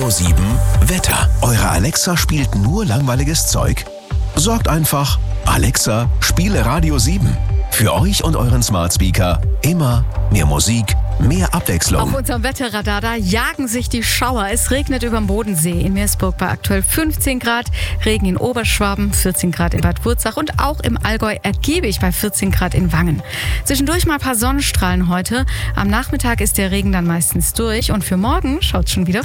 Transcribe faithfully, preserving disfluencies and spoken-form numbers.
Radio sieben Wetter. Eure Alexa spielt nur langweiliges Zeug? Sorgt einfach, Alexa, spiele Radio sieben. Für euch und euren Smart Speaker immer mehr Musik, mehr Abwechslung. Auf unserem Wetterradar, da jagen sich die Schauer. Es regnet über dem Bodensee. In Meersburg bei aktuell fünfzehn Grad, Regen in Oberschwaben, vierzehn Grad in Bad Wurzach und auch im Allgäu ergiebig bei vierzehn Grad in Wangen. Zwischendurch mal ein paar Sonnenstrahlen heute. Am Nachmittag ist der Regen dann meistens durch und für morgen schaut es schon wieder